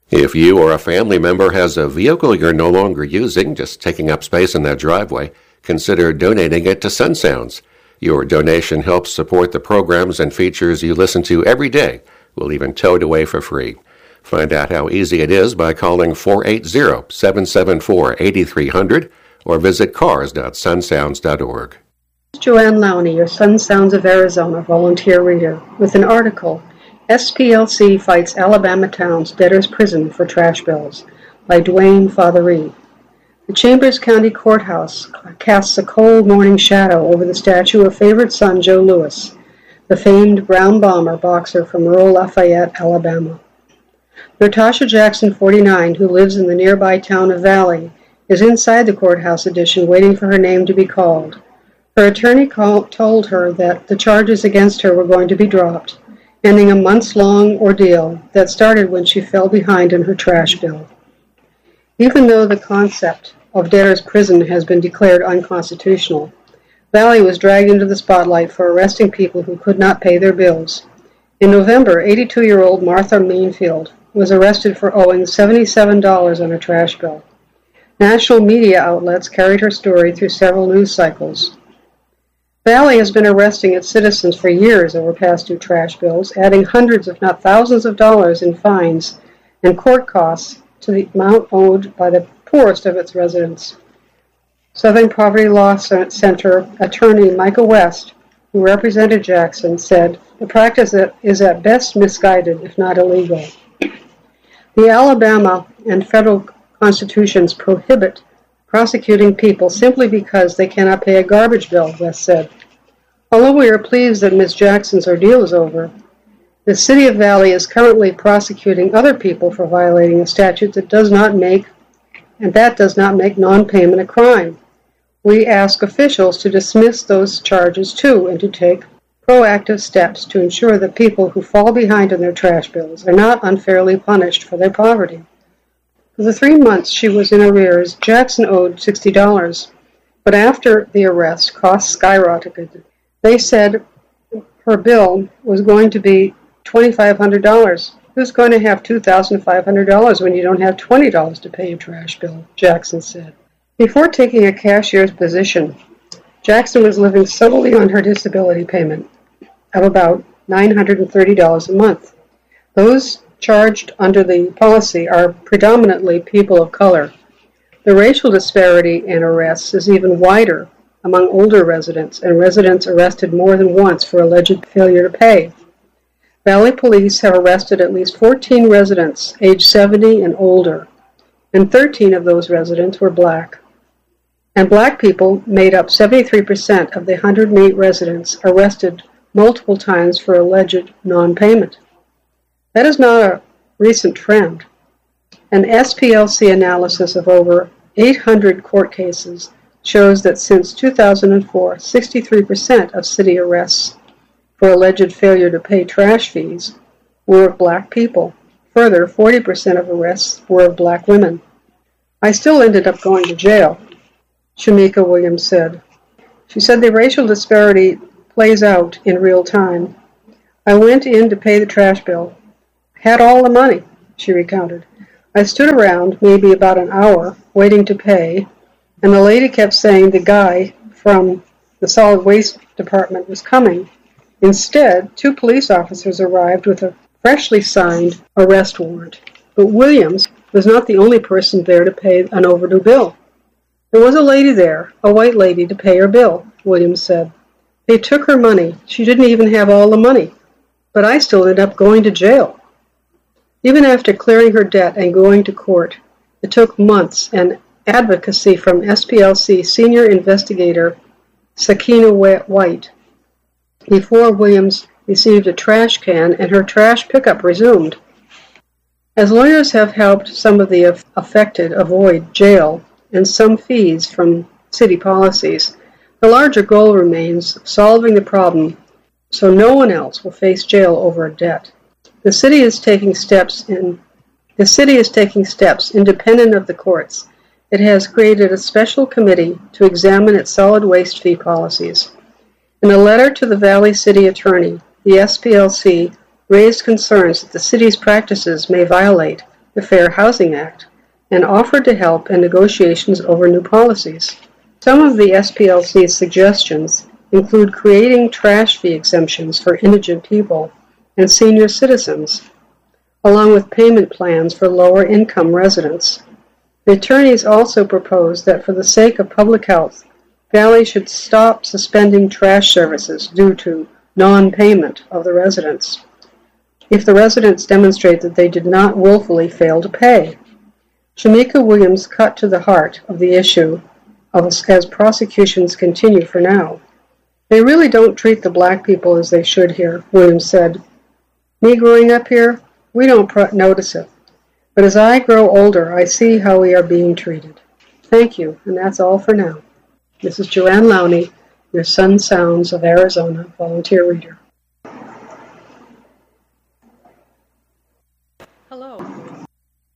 If you or a family member has a vehicle you're no longer using, just taking up space in that driveway, consider donating it to Sun Sounds. Your donation helps support the programs and features you listen to every day. We'll even tow it away for free. Find out how easy it is by calling 480-774-8300 or visit cars.sunsounds.org. Joanne Lowney, your Sun Sounds of Arizona volunteer reader, with an article, SPLC Fights Alabama Town's Debtor's Prison for Trash Bills, by Dwayne Fatheree. The Chambers County Courthouse casts a cold morning shadow over the statue of favorite son Joe Louis, the famed Brown Bomber boxer from rural Lafayette, Alabama. Natasha Jackson, 49, who lives in the nearby town of Valley, is inside the courthouse addition waiting for her name to be called. Her attorney told her that the charges against her were going to be dropped, ending a months-long ordeal that started when she fell behind in her trash bill. Even though the concept of debtor's prison has been declared unconstitutional, Valley was dragged into the spotlight for arresting people who could not pay their bills. In November, 82-year-old Martha Mainfield was arrested for owing $77 on her trash bill. National media outlets carried her story through several news cycles. Valley has been arresting its citizens for years over past due trash bills, adding hundreds if not thousands of dollars in fines and court costs to the amount owed by the poorest of its residents. Southern Poverty Law Center attorney Michael West, who represented Jackson, said, "The practice is at best misguided, if not illegal." The Alabama and federal constitutions prohibit prosecuting people simply because they cannot pay a garbage bill, West said. Although we are pleased that Ms. Jackson's ordeal is over, the City of Valley is currently prosecuting other people for violating a statute that does not make non-payment a crime. We ask officials to dismiss those charges too and to take proactive steps to ensure that people who fall behind on their trash bills are not unfairly punished for their poverty. For the 3 months she was in arrears, Jackson owed $60, but after the arrest, costs skyrocketed. They said her bill was going to be $2,500. Who's going to have $2,500 when you don't have $20 to pay your trash bill, Jackson said. Before taking a cashier's position, Jackson was living solely on her disability payment of about $930 a month. Those charged under the policy are predominantly people of color. The racial disparity in arrests is even wider among older residents, and residents arrested more than once for alleged failure to pay. Valley police have arrested at least 14 residents aged 70 and older, and 13 of those residents were black. And black people made up 73% of the 108 residents arrested multiple times for alleged non-payment. That is not a recent trend. An SPLC analysis of over 800 court cases shows that since 2004, 63% of city arrests for alleged failure to pay trash fees were of black people. Further, 40% of arrests were of black women. "I still ended up going to jail," Shamika Williams said. She said the racial disparity plays out in real time. "I went in to pay the trash bill. Had all the money," she recounted. "I stood around maybe about an hour waiting to pay, and the lady kept saying the guy from the solid waste department was coming. Instead, 2 police officers arrived with a freshly signed arrest warrant. But Williams was not the only person there to pay an overdue bill. There was a lady there, a white lady, to pay her bill," Williams said. "They took her money. She didn't even have all the money. But I still ended up going to jail." Even after clearing her debt and going to court, it took months and advocacy from SPLC senior investigator Sakina White before Williams received a trash can and her trash pickup resumed. As lawyers have helped some of the affected avoid jail and some fees from city policies, the larger goal remains solving the problem so no one else will face jail over a debt. The city is taking steps independent of the courts. It has created a special committee to examine its solid waste fee policies. In a letter to the Valley City Attorney, the SPLC raised concerns that the city's practices may violate the Fair Housing Act, and offered to help in negotiations over new policies. Some of the SPLC's suggestions include creating trash fee exemptions for indigent people and senior citizens, along with payment plans for lower-income residents. The attorneys also proposed that for the sake of public health, Valley should stop suspending trash services due to non-payment of the residents, if the residents demonstrate that they did not willfully fail to pay. Shamika Williams cut to the heart of the issue as prosecutions continue for now. They really don't treat the black people as they should here, Williams said. Me growing up here, we don't notice it. But as I grow older, I see how we are being treated. Thank you, and that's all for now. This is Joanne Lowney, your Sun Sounds of Arizona volunteer reader. Hello,